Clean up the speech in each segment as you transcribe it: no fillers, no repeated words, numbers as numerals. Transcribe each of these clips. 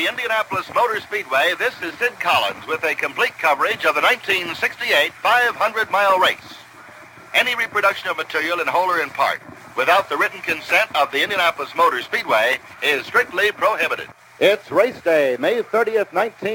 the Indianapolis Motor Speedway, this is Sid Collins with a complete coverage of the 1968 500-mile race. Any reproduction of material in whole or in part without the written consent of the Indianapolis Motor Speedway is strictly prohibited. It's race day, May 30th,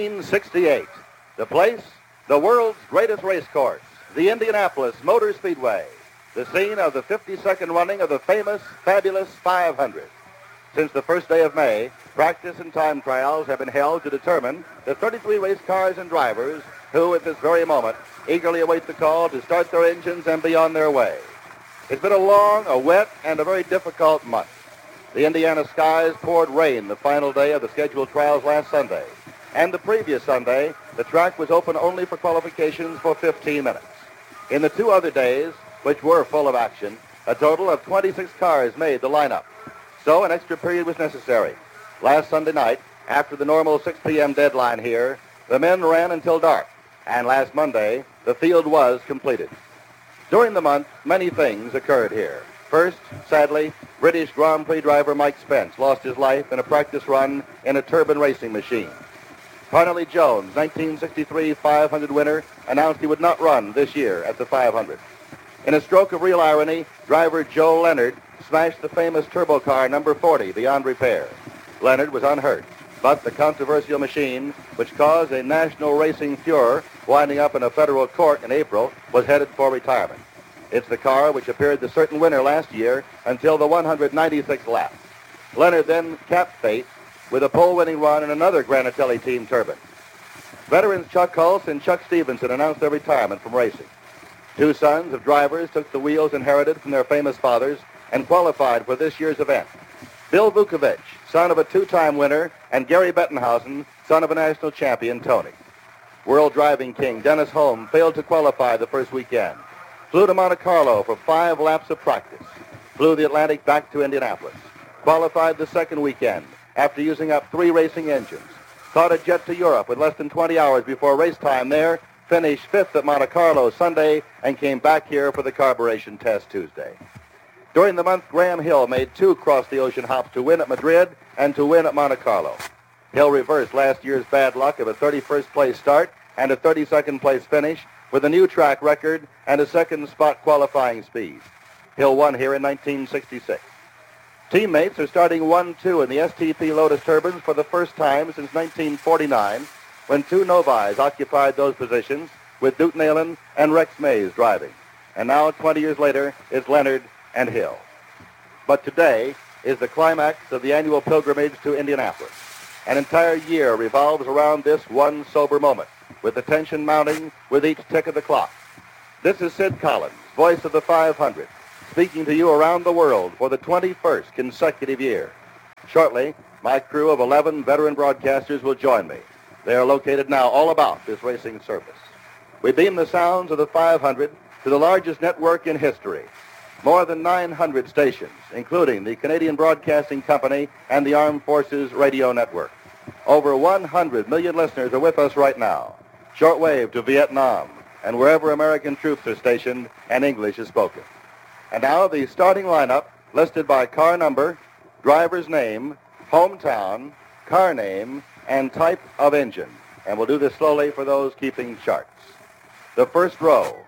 1968. The place, the world's greatest race course, the Indianapolis Motor Speedway, the scene of the 52nd running of the famous, fabulous 500. Since the first day of May, practice and time trials have been held to determine the 33 race cars and drivers who, at this very moment, eagerly await the call to start their engines and be on their way. It's been a long, a wet, and a very difficult month. The Indiana skies poured rain the final day of the scheduled trials last Sunday. And the previous Sunday, the track was open only for qualifications for 15 minutes. In the 2 other days, which were full of action, a total of 26 cars made the lineup. So an extra period was necessary. Last Sunday night, after the normal 6 p.m. deadline here, the men ran until dark. And last Monday, the field was completed. During the month, many things occurred here. First, sadly, British Grand Prix driver Mike Spence lost his life in a practice run in a turbine racing machine. Parnelly Jones, 1963 500 winner, announced he would not run this year at the 500. In a stroke of real irony, driver Joe Leonard smashed the famous turbo car number 40 beyond repair. Leonard was unhurt, but the controversial machine, which caused a national racing furor winding up in a federal court in April, was headed for retirement. It's the car which appeared the certain winner last year until the 196th lap. Leonard then capped fate with a pole-winning run in another Granatelli team turbine. Veterans Chuck Hulse and Chuck Stevenson announced their retirement from racing. 2 sons of drivers took the wheels inherited from their famous fathers and qualified for this year's event. Bill Vukovich, son of a 2-time winner, and Gary Bettenhausen, son of a national champion, Tony. World driving king Dennis Holm failed to qualify the first weekend. Flew to Monte Carlo for 5 laps of practice. Flew the Atlantic back to Indianapolis. Qualified the second weekend after using up 3 racing engines. Caught a jet to Europe with less than 20 hours before race time there, finished 5th at Monte Carlo Sunday, and came back here for the carburation test Tuesday. During the month, Graham Hill made 2 cross-the-ocean hops to win at Madrid and to win at Monte Carlo. Hill reversed last year's bad luck of a 31st place start and a 32nd place finish with a new track record and a second spot qualifying speed. Hill won here in 1966. Teammates are starting 1-2 in the STP Lotus turbines for the first time since 1949, when 2 Novis occupied those positions with Duke Nalen and Rex Mays driving. And now, 20 years later, it's Leonard and Hill. But today is the climax of the annual pilgrimage to Indianapolis. An entire year revolves around this one sober moment, with the tension mounting with each tick of the clock. This is Sid Collins, voice of the 500, speaking to you around the world for the 21st consecutive year. Shortly, my crew of 11 veteran broadcasters will join me. They are located now all about this racing surface. We beam the sounds of the 500 to the largest network in history. More than 900 stations, including the Canadian Broadcasting Company and the Armed Forces Radio Network. Over 100 million listeners are with us right now. Shortwave to Vietnam and wherever American troops are stationed and English is spoken. And now the starting lineup, listed by car number, driver's name, hometown, car name, and type of engine. And we'll do this slowly for those keeping charts. The first row,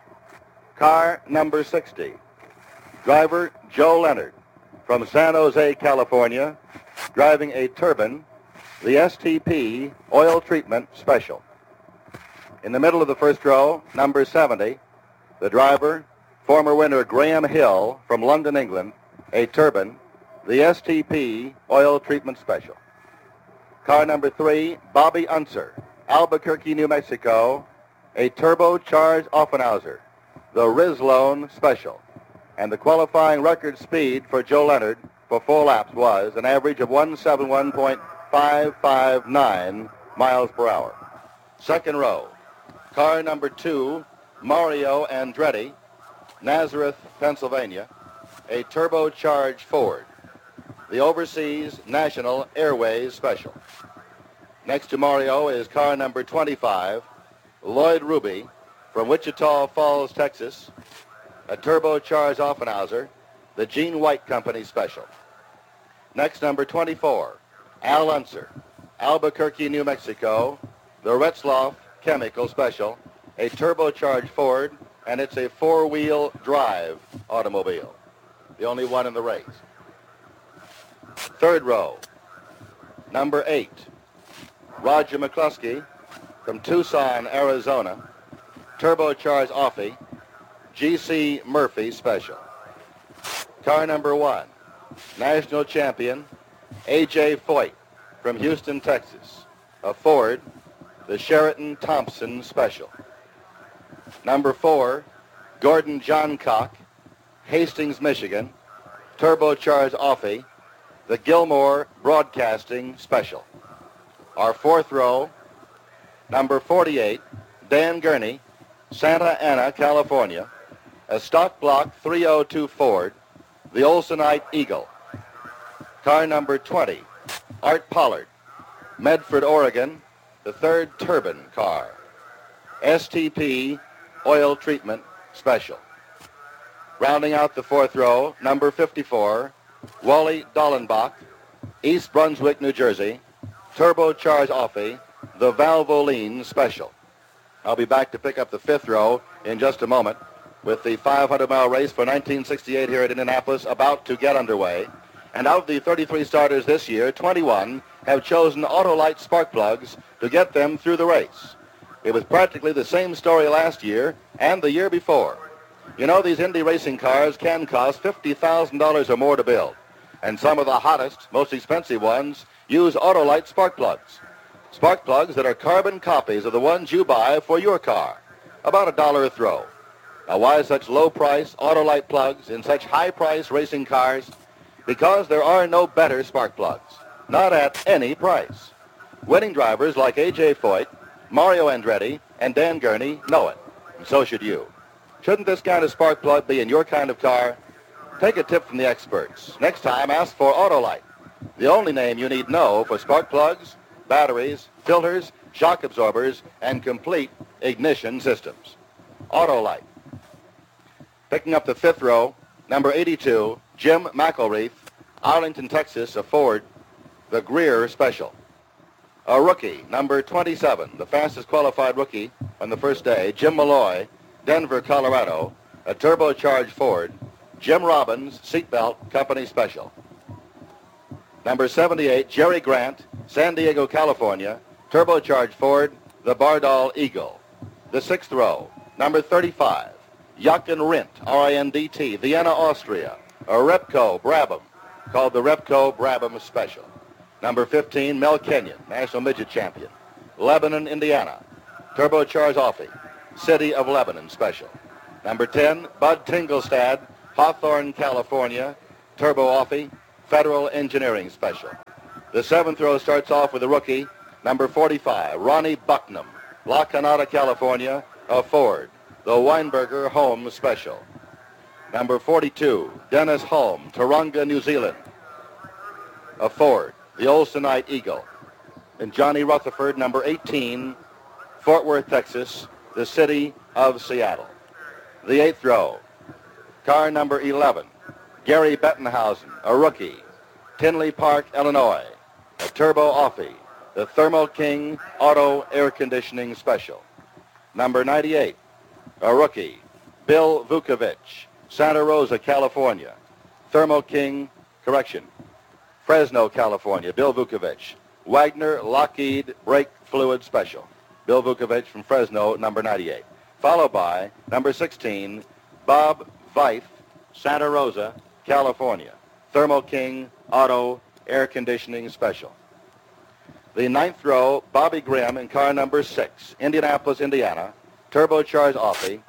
car number 60. Driver Joe Leonard from San Jose, California, driving a turbine, the STP Oil Treatment Special. In the middle of the first row, number 70, the driver, former winner Graham Hill from London, England, a turbine, the STP Oil Treatment Special. Car number 3, Bobby Unser, Albuquerque, New Mexico, a turbocharged Offenhauser, the Rizlone Special. And the qualifying record speed for Joe Leonard for 4 laps was an average of 171.559 miles per hour. Second row, car number 2, Mario Andretti, Nazareth, Pennsylvania, a turbocharged Ford, the Overseas National Airways Special. Next to Mario is car number 25, Lloyd Ruby from Wichita Falls, Texas, a turbocharged Offenhauser, the Gene White Company Special. Next, number 24, Al Unser, Albuquerque, New Mexico, the Retzloff Chemical Special, a turbocharged Ford, and it's a four-wheel drive automobile, the only one in the race. Third row, number 8, Roger McCluskey from Tucson, Arizona, turbocharged Offie, G.C. Murphy Special. Car number 1, national champion, A.J. Foyt from Houston, Texas, a Ford, the Sheraton Thompson Special. Number 4, Gordon Johncock, Hastings, Michigan, turbocharged Offie, the Gilmore Broadcasting Special. Our fourth row, number 48, Dan Gurney, Santa Ana, California, a stock block 302 Ford, the Olsonite Eagle. Car number 20, Art Pollard, Medford, Oregon, the third turbine car, STP Oil Treatment Special. Rounding out the fourth row, number 54, Wally Dollenbach, East Brunswick, New Jersey, turbocharged Offie, the Valvoline Special. I'll be back to pick up the fifth row in just a moment with the 500-mile race for 1968 here at Indianapolis about to get underway. And of the 33 starters this year, 21 have chosen Autolite spark plugs to get them through the race. It was practically the same story last year and the year before. You know, these Indy racing cars can cost $50,000 or more to build. And some of the hottest, most expensive ones use Autolite spark plugs. Spark plugs that are carbon copies of the ones you buy for your car. About $1 a throw. Now, why such low-price Autolite plugs in such high-price racing cars? Because there are no better spark plugs. Not at any price. Winning drivers like A.J. Foyt, Mario Andretti, and Dan Gurney know it. And so should you. Shouldn't this kind of spark plug be in your kind of car? Take a tip from the experts. Next time, ask for Autolite, the only name you need know for spark plugs, batteries, filters, shock absorbers, and complete ignition systems. Autolite. Picking up the fifth row, number 82, Jim McElreath, Arlington, Texas, a Ford, the Greer Special. A rookie, number 27, the fastest qualified rookie on the first day, Jim Malloy, Denver, Colorado, a turbocharged Ford, Jim Robbins, Seatbelt Company Special. Number 78, Jerry Grant, San Diego, California, turbocharged Ford, the Bardol Eagle. The sixth row, number 35, Jochen Rindt, R-I-N-D-T, Vienna, Austria, a Repco Brabham, called the Repco Brabham Special. Number 15, Mel Kenyon, National Midget Champion, Lebanon, Indiana, turbocharged Offie, City of Lebanon Special. Number 10, Bud Tingelstad, Hawthorne, California, Turbo Offie, Federal Engineering Special. The seventh row starts off with a rookie, number 45, Ronnie Bucknam, La Canada, California, a Ford, the Weinberger Home Special. Number 42, Dennis Hulme, Taronga, New Zealand, a Ford, the Olsonite Eagle. And Johnny Rutherford, number 18, Fort Worth, Texas, the City of Seattle. The eighth row, car number 11, Gary Bettenhausen, a rookie, Tinley Park, Illinois, a Turbo Offie, the Thermo King Auto Air Conditioning Special. Number 98, a rookie, Bill Vukovich, Santa Rosa, California, Thermo King, Fresno, California, Bill Vukovich, Wagner Lockheed Brake Fluid Special. Bill Vukovich from Fresno, number 98. Followed by number 16, Bob Veith, Santa Rosa, California, Thermo King Auto Air Conditioning Special. The ninth row, Bobby Grimm in car number 6, Indianapolis, Indiana, turbocharged Offie,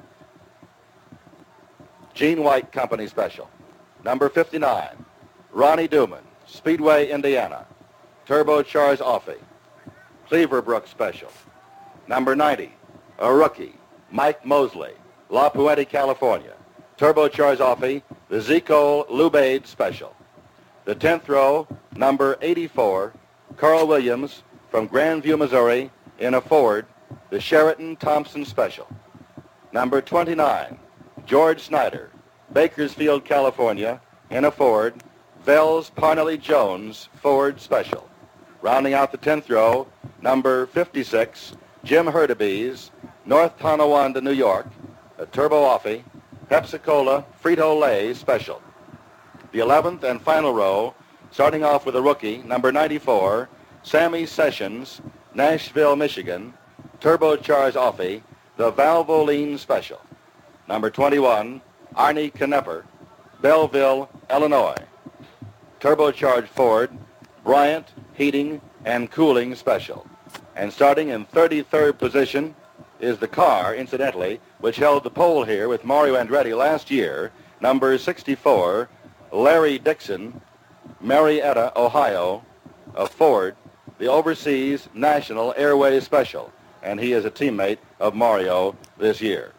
Gene White Company Special. Number 59, Ronnie Duman, Speedway, Indiana, turbocharged Offie, Cleaverbrook Special. Number 90, a rookie, Mike Mosley, La Puente, California, turbocharged Offie, the Zico Lubaid Special. The 10th row, number 84, Carl Williams from Grandview, Missouri, in a Ford, the Sheraton Thompson Special. Number 29, George Snyder, Bakersfield, California, in a Ford, Vels Parnelli Jones Ford Special. Rounding out the 10th row, number 56, Jim Hurtubise, North Tonawanda, New York, a Turbo Offie, Pepsi-Cola Frito-Lay Special. The 11th and final row, starting off with a rookie, number 94, Sammy Sessions, Nashville, Michigan, turbocharged Offie, the Valvoline Special. Number 21, Arnie Knepper, Belleville, Illinois, turbocharged Ford, Bryant Heating and Cooling Special. And starting in 33rd position is the car, incidentally, which held the pole here with Mario Andretti last year, number 64, Larry Dixon, Marietta, Ohio, of Ford, the Overseas National Airways Special, and he is a teammate of Mario this year.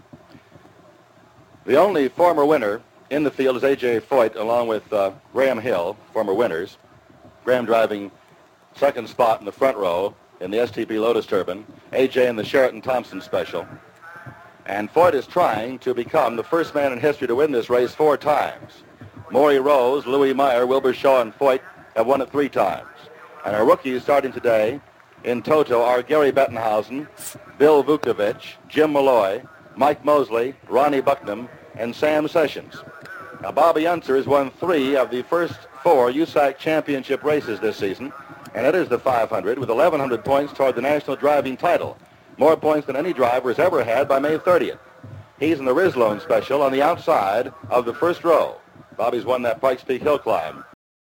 The only former winner in the field is A.J. Foyt, along with Graham Hill, former winners. Graham driving second spot in the front row in the STP Lotus Turbine, A.J. in the Sheraton Thompson Special. And Foyt is trying to become the first man in history to win this race 4 times. Maury Rose, Louis Meyer, Wilbur Shaw, and Foyt have won it 3 times. And our rookies starting today in toto are Gary Bettenhausen, Bill Vukovich, Jim Malloy, Mike Mosley, Ronnie Bucknam, and Sam Sessions. Now, Bobby Unser has won 3 of the first 4 USAC championship races this season, and it is the 500 with 1,100 points toward the national driving title, more points than any driver has ever had by May 30th. He's in the Rizlone Special on the outside of the first row. Bobby's won that Pikes Peak Hill Climb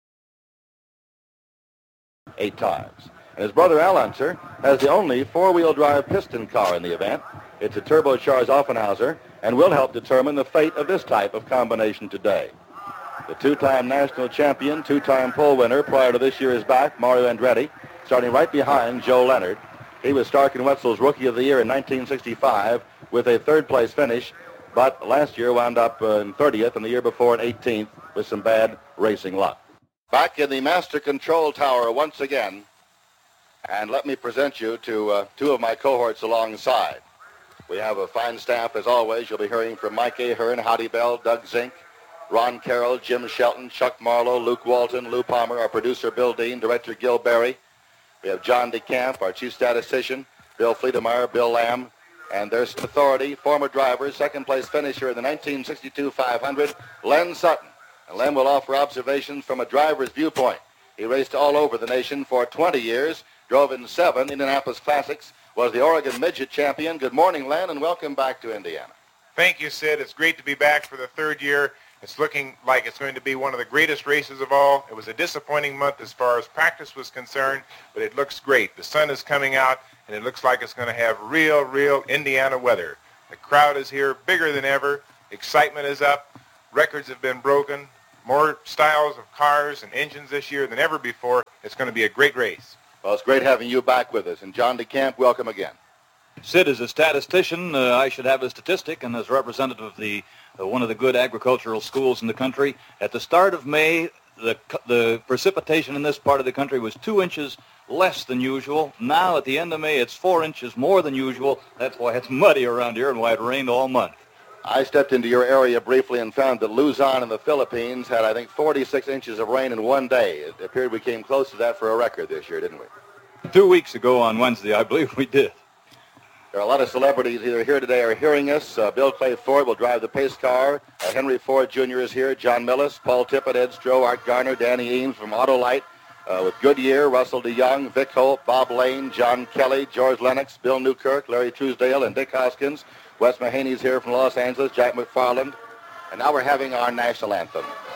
8 times. And his brother Al Unser has the only 4-wheel drive piston car in the event. It's a turbocharged Offenhauser and will help determine the fate of this type of combination today. The 2-time national champion, 2-time pole winner prior to this year is back, Mario Andretti, starting right behind Joe Leonard. He was Stark and Wetzel's Rookie of the Year in 1965 with a 3rd-place finish, but last year wound up in 30th and the year before in 18th with some bad racing luck. Back in the Master Control Tower once again, and let me present you to 2 of my cohorts alongside. We have a fine staff, as always. You'll be hearing from Mike Ahern, Howdy Bell, Doug Zink, Ron Carroll, Jim Shelton, Chuck Marlowe, Luke Walton, Lou Palmer, our producer Bill Dean, director Gil Berry. We have John DeCamp, our chief statistician, Bill Fleetemeyer, Bill Lamb, and their authority, former drivers, 2nd-place finisher in the 1962 500, Len Sutton. And Len will offer observations from a driver's viewpoint. He raced all over the nation for 20 years, drove in 7 Indianapolis Classics, was the Oregon Midget Champion. Good morning, Len, and welcome back to Indiana. Thank you, Sid. It's great to be back for the 3rd year. It's looking like it's going to be one of the greatest races of all. It was a disappointing month as far as practice was concerned, but it looks great. The sun is coming out, and it looks like it's going to have real Indiana weather. The crowd is here bigger than ever. Excitement is up. Records have been broken. More styles of cars and engines this year than ever before. It's going to be a great race. Well, it's great having you back with us. And John DeCamp, welcome again. Sid, as a statistician, I should have a statistic, and as representative of the one of the good agricultural schools in the country, at the start of May, the precipitation in this part of the country was 2 inches less than usual. Now, at the end of May, it's 4 inches more than usual. That's why it's muddy around here and why it rained all month. I stepped into your area briefly and found that Luzon in the Philippines had, I think, 46 inches of rain in one day. It appeared we came close to that for a record this year, didn't we? 2 weeks ago on Wednesday, I believe we did. There are a lot of celebrities either here today or hearing us. Bill Clay Ford will drive the pace car. Henry Ford Jr. is here. John Millis, Paul Tippett, Ed Stroh, Art Garner, Danny Eames from Autolite. With Goodyear, Russell DeYoung, Vic Holt, Bob Lane, John Kelly, George Lennox, Bill Newkirk, Larry Truesdale, and Dick Hoskins. Wes Mahaney's here from Los Angeles, Jack McFarland. And now we're having our national anthem.